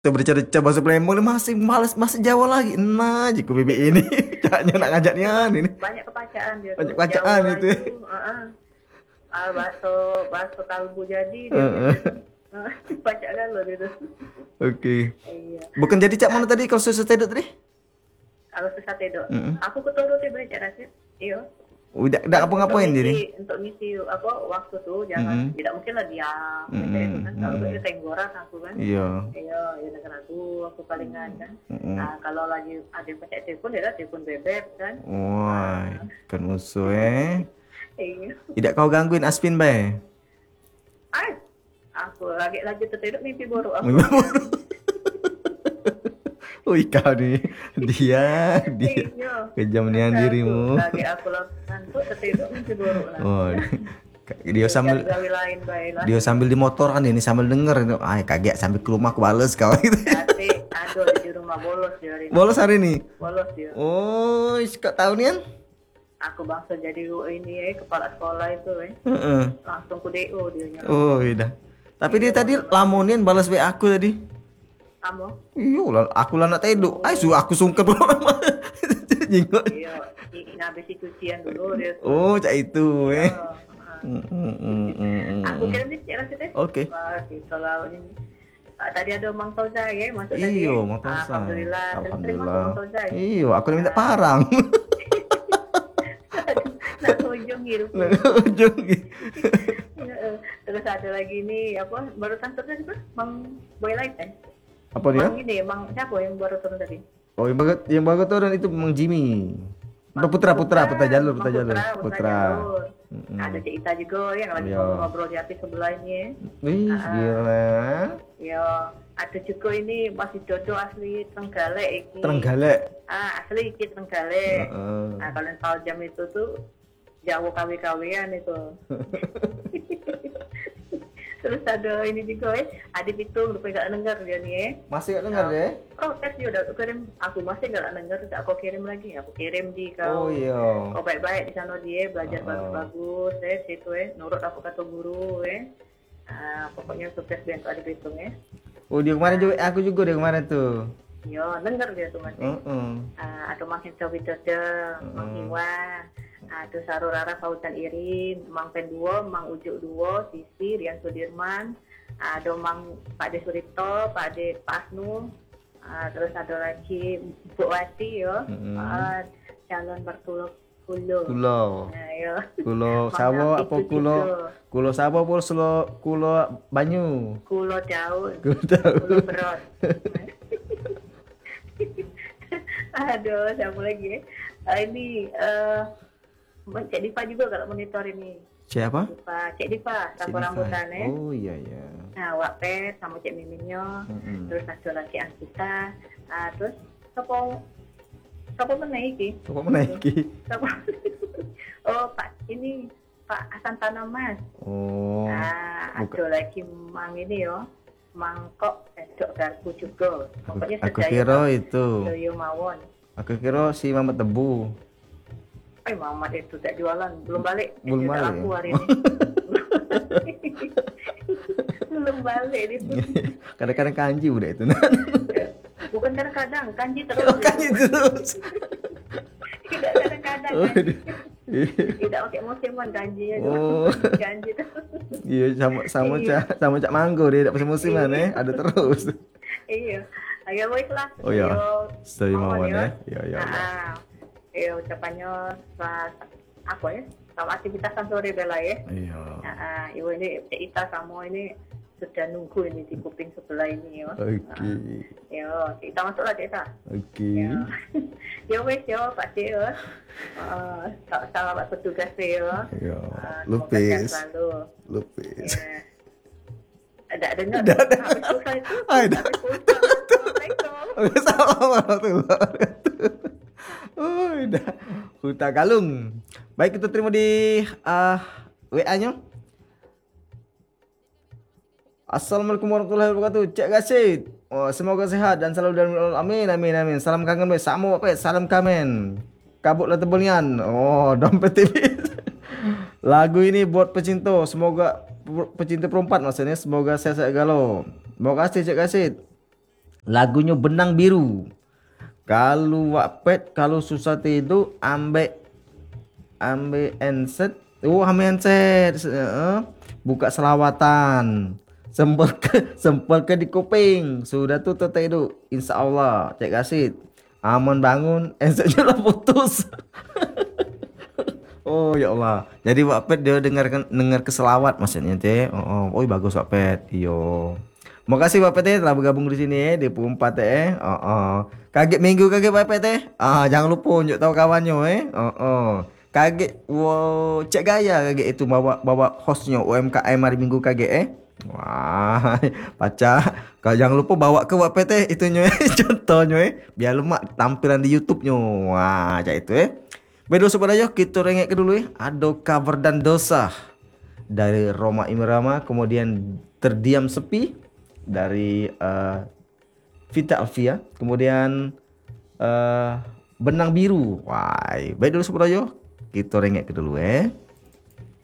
Kita bercerita bahasa Palembang masih males masih Jawa lagi. Nah, jika bebek ini caranya nak ngajaknya ini. Banyak kepacaan dia Banyak tuh. Jawa bacaan itu. Melayu, bakso bakso kalbu jadi dia Heeh. biasanya. Pacak kan loh dia tuh. Oke. Iya. Bukan jadi cak mana tadi kalau susah tedok tadi? Kalau susah tidur, Heeh. aku keturuti baca rasid. Iya. Udah Kan ngapa-ngapain jadi? untuk ngisi apa waktu tuh jangan Heeh. tidak mungkin lah diam gitu Heeh. itu kan kalau Heeh. gue tenggorak aku kan Iya. iya ya negara aku palingan kan Heeh. kalau lagi ada yang pakai telepon ya telepon bebek kan Wah, ah kan musuh eh. iya Tidak kau gangguin Aspin bay. ay aku lagi tertidur mimpi buruk aku Wih kau nih dia iya kejamnian dirimu. lagi aku ngantuk tertidur mimpi buruk lah Oh, dia sambil gawe lain baik lah dia sambil di motor kan ini sambil denger itu. Ah, kaget sambil ke rumah aku bales kau gitu. tapi aduh di rumah bolos dia hari ini Bolos hari ini. bolos dia Oh, kak tahu nian? aku bangsa jadi ini kepala sekolah itu Heeh. langsung ku DO dia nyerang Oh, iya. Tapi dia tadi lamonian balas WA aku tadi. kamu Iya, aku lah nak tedu. Ay, aku sungkem jinggot. iya ngabisi cucian dulu dia tuh Oh, cak itu aku kirim nih cek rasanya Oke. wah gitu lah ini tadi ada Mang Tauza ya masuk tadi Iyo, Mang Tauza. alhamdulillah terima kasih Mang Tauza ya Iyo, aku udah minta parang. nah ujung gitu Ujung. terus ada lagi nih apa baru transfer tadi tuh Mang Boy Light kan Apa dia? Mang ini Mang siapa yang baru turun tadi Oh, yang bagus tuh dan itu Mang Jimmy. Putra Jalur. Ada Cik Ita juga yang lagi Iya. ngobrol di api sebelah ini. Wih, gila. Ya, ada juga ini masih jodoh asli Trenggalek iki. Trenggalek. Asli iki Trenggalek. Heeh. Nah, kalian tahu jam itu tuh Jawa kawe-kawean itu. Terus ada ini juga Adi Pitung lupa gak denger dia nih Masih gak dengar ya? protes dia udah kirim aku masih gak denger aku kirim lagi aku kirim di kau Oh iya. oh baik-baik di sana dia belajar bagus-bagus situ nurut apa kata guru pokoknya sukses bentuk Adi Pitung Oh, dia kemarin juga aku juga dia kemarin tuh. yo denger dia tuh masih Heeh. ada makin Widodo Mang Iwan ada Sarurara Fauzan Irin Mang Pen Duo Mang Ujuk Duo Sisi Rian Sudirman ada Mang Pak De Suripto Pak De Pasnu terus ada lagi Bu Wati yo calon bertulo kulo Kulo. yo Kulo sawo apa kulo sawo apa kulo banyu. kulo daun Kulo tahu. kulo beros aduh siapa lagi ini Cek Diva juga kalau monitor ini Siapa? Cek Diva sapu rambutan Oh iya iya. nah Wapet sama Cek Miminyo terus ada lagi Anggita terus siapa menaiki Kok menaiki? oh Pak ini Pak Hasan Tanamas Oh. ada lagi Mang ini yo Mangkok Dok Garpu juga pokoknya Aku kira itu. Yoyo Mawon Aku kira si Mamat Tebu. Muhammad itu tak jualan belum balik Belum Dia tak balik, laku ya? hari ini belum balik dia Kadang-kadang kanji udah itu. bukan kadang-kadang kanji terus Kanji terus. tidak kadang-kadang Oh, kanji. Tidak pakai musiman kanjinya tuh Oh. kanji terus Iya sama Cak Manggo dia tidak musiman ada terus. iya agak baik lah Oh iya. Stay mawon ya. Ya. iya ucapannya apa ya sama aktivitas kan sore bela ya Iya. ibu ini Cik Ita sama ini sudah nunggu ini di kuping sebelah ini ya Oke. yo kita masuk lah Cik Ita Oke. yo wes yo Pak Cik yo sama Pak petugas yo Iya. semoga sehat Lupis. selalu Lupis. ada dengar Ada. habis pulsa itu Ada. habis pulsa Assalamualaikum Assalamualaikum warahmatullahi wabarakatuh. Oh, udah. Huta Galung. Baik, kita terima di WA-nya. Assalamualaikum warahmatullahi wabarakatuh. Cek Gasit. Oh, semoga sehat dan selalu dalam amin amin amin. Salam kangen baik. Samo apa? Salam kamen. Kabutlah tebelnian. Oh, dompet tipis. Lagu ini buat pecinta. Semoga pecinta perempat maksudnya. Semoga sehat galau. Terima kasih Cek Gasit. Lagunya Benang Biru. Kalau Wattpad, kalau susah tidur, ambil handset. Oh, ambil handset. Buka selawatan. Sempel ke di kuping. Sudah tuh tidur. Insya Allah. Cek Asid. Aman bangun, handsetnya lah putus. Oh ya Allah. Jadi Wattpad dia dengar keselawat maksudnya teh. Oh, bagus Wattpad. Iyo. Makasih Wattpad teh telah bergabung di sini di Pumpat teh. Kaget minggu kaget Wattpad teh. Jangan lupa unjuk tahu kawannya Kaget, wow, cek gaya kaget itu bawa hostnya UMKM hari Minggu kaget. Wah, pacar, kau jangan lupa bawa ke Wattpad teh itunya contohnya biar lemak tampilan di YouTube-nya. Wah, cak itu Bedo sobat ayo kita rengek ke dulu Ada cover dan dosa dari Roma Irama, kemudian Terdiam Sepi dari Vita Alfia, kemudian Benang Biru. Wah, baik dulu sobat ayo kita rengek ke dulu